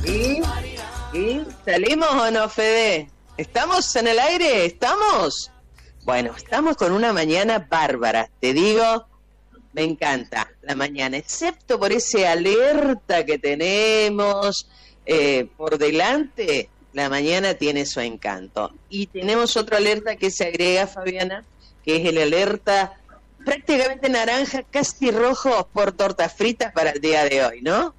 ¿Y? ¿Y? ¿Salimos o no, Fede? ¿Estamos en el aire? ¿Estamos? Bueno, estamos con una mañana bárbara, te digo, me encanta la mañana, excepto por ese alerta que tenemos por delante, la mañana tiene su encanto. Y tenemos otro alerta que se agrega, Fabiana, que es el alerta prácticamente naranja, casi rojo por tortas fritas para el día de hoy, ¿no?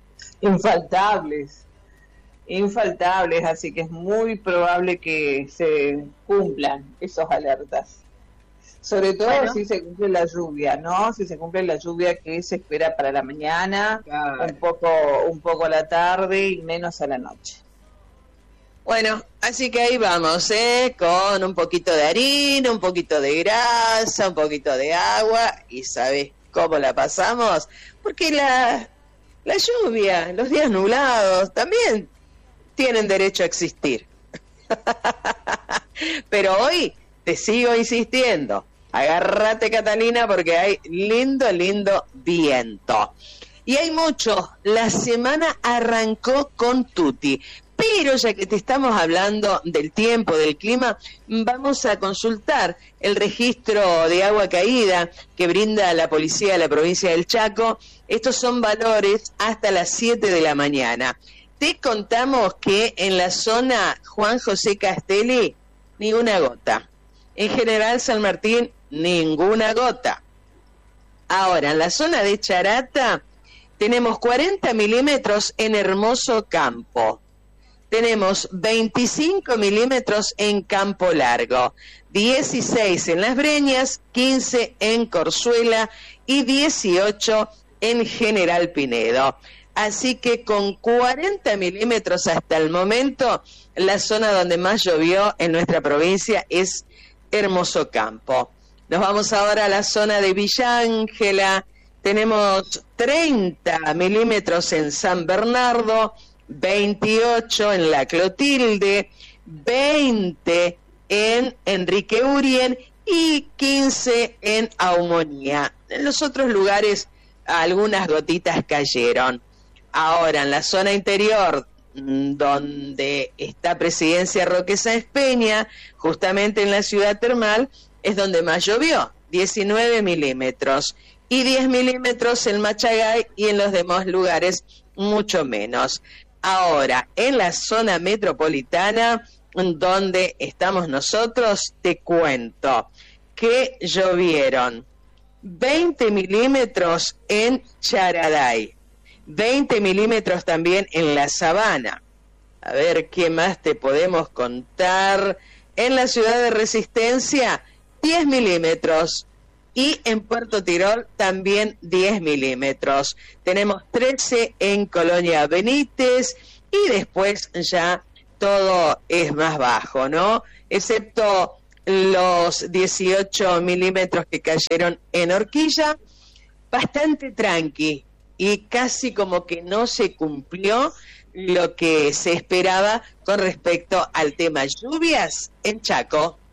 Infaltables, así que es muy probable que se cumplan esos alertas. Sobre todo si se cumple la lluvia, ¿no? Si se cumple la lluvia que se espera para la mañana, claro. un poco a la tarde y menos a la noche. Bueno, así que ahí vamos, con un poquito de harina, un poquito de grasa, un poquito de agua, y ¿sabes cómo la pasamos? Porque la lluvia, los días nublados, también tienen derecho a existir. Pero hoy te sigo insistiendo, agárrate, Catalina, porque hay lindo viento. Y hay mucho, la semana arrancó con tutti. Pero ya que te estamos hablando del tiempo, del clima, vamos a consultar el registro de agua caída que brinda la policía de la provincia del Chaco. Estos son valores hasta las 7 de la mañana. Te contamos que en la zona Juan José Castelli, ninguna gota. En General San Martín, ninguna gota. Ahora, en la zona de Charata, tenemos 40 milímetros en Hermoso Campo. Tenemos 25 milímetros en Campo Largo, 16 en Las Breñas, 15 en Corzuela y 18 en General Pinedo. Así que con 40 milímetros hasta el momento, la zona donde más llovió en nuestra provincia es Hermoso Campo. Nos vamos ahora a la zona de Villa Ángela. Tenemos 30 milímetros en San Bernardo, 28 en La Clotilde, 20 en Enrique Urien y 15 en Aumonía. En los otros lugares algunas gotitas cayeron. Ahora, en la zona interior, donde está Presidencia Roque Sáenz Peña, justamente en la ciudad termal, es donde más llovió, 19 milímetros. Y 10 milímetros en Machagay y en los demás lugares mucho menos. Ahora, en la zona metropolitana, donde estamos nosotros, te cuento que llovieron 20 milímetros en Charaday, 20 milímetros también en La Sabana. A ver, ¿qué más te podemos contar? En la ciudad de Resistencia, 10 milímetros. Y en Puerto Tirol también 10 milímetros. Tenemos 13 en Colonia Benítez y después ya todo es más bajo, ¿no? Excepto los 18 milímetros que cayeron en Horquilla, bastante tranqui y casi como que no se cumplió lo que se esperaba con respecto al tema lluvias en Chaco.